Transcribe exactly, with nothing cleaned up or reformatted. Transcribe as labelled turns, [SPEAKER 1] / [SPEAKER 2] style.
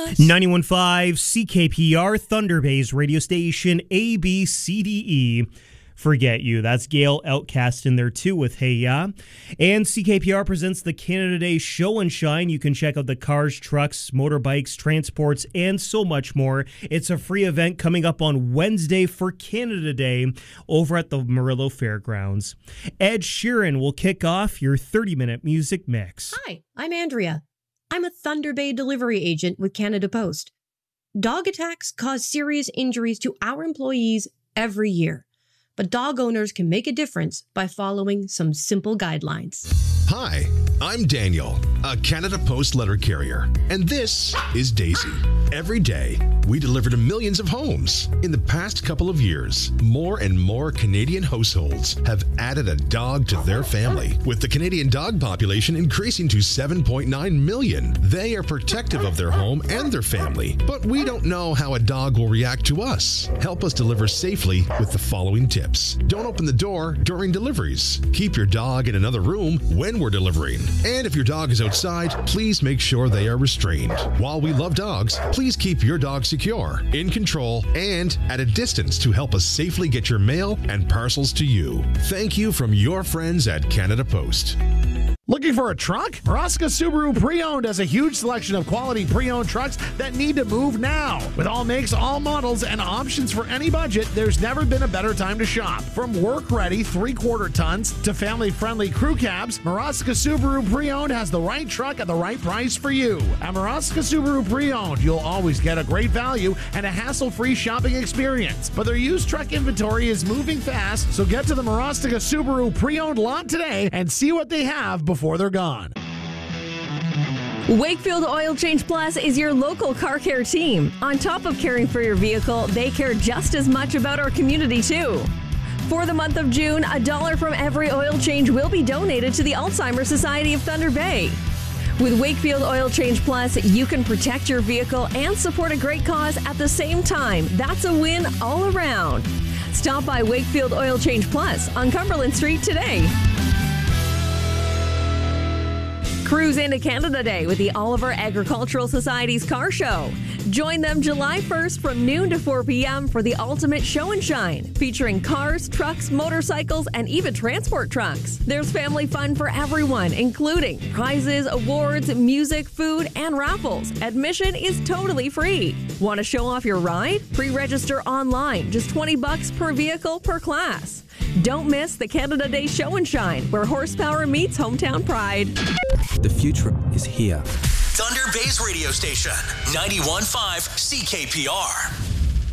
[SPEAKER 1] ninety-one point five C K P R, Thunder Bay's radio station, A B C D E. Forget You. That's Gail Outcast in there too with Hey Ya. And C K P R presents the Canada Day Show and Shine. You can check out the cars, trucks, motorbikes, transports, and so much more. It's a free event coming up on Wednesday for Canada Day over at the Murillo Fairgrounds. Ed Sheeran will kick off your thirty-minute music mix.
[SPEAKER 2] Hi, I'm Andrea. I'm a Thunder Bay delivery agent with Canada Post. Dog attacks cause serious injuries to our employees every year. But dog owners can make a difference by following some simple guidelines.
[SPEAKER 3] Hi, I'm Daniel, a Canada Post letter carrier, and this is Daisy. Every day, we deliver to millions of homes. In the past couple of years, more and more Canadian households have added a dog to their family, with the Canadian dog population increasing to seven point nine million. They are protective of their home and their family, but we don't know how a dog will react to us. Help us deliver safely with the following tips. Don't open the door during deliveries. Keep your dog in another room when we're delivering. And if your dog is outside, please make sure they are restrained. While we love dogs, please keep your dog secure, in control, and at a distance to help us safely get your mail and parcels to you. Thank you from your friends at Canada Post.
[SPEAKER 4] Looking for a truck? Muraska Subaru Pre-Owned has a huge selection of quality pre-owned trucks that need to move now. With all makes, all models, and options for any budget, there's never been a better time to shop. From work-ready three-quarter tons to family-friendly crew cabs, Muraska Subaru Pre-Owned has the right truck at the right price for you. At Muraska Subaru Pre-Owned, you'll always get a great value and a hassle-free shopping experience. But their used truck inventory is moving fast, so get to the Muraska Subaru Pre-Owned lot today and see what they have before before they're gone.
[SPEAKER 5] Wakefield Oil Change Plus is your local car care team. On top of caring for your vehicle, they care just as much about our community too. For the month of June, a dollar from every oil change will be donated to the Alzheimer's Society of Thunder Bay. With Wakefield Oil Change Plus, you can protect your vehicle and support a great cause at the same time. That's a win all around. Stop by Wakefield Oil Change Plus on Cumberland Street today. Cruise into Canada Day with the Oliver Agricultural Society's Car Show. Join them July first from noon to four p.m. for the ultimate show and shine, featuring cars, trucks, motorcycles, and even transport trucks. There's family fun for everyone, including prizes, awards, music, food, and raffles. Admission is totally free. Want to show off your ride? Pre-register online, just twenty bucks per vehicle per class. Don't miss the Canada Day Show and Shine, where horsepower meets hometown pride.
[SPEAKER 6] The future is here.
[SPEAKER 7] Thunder Bay's radio station, ninety-one point five C K P R.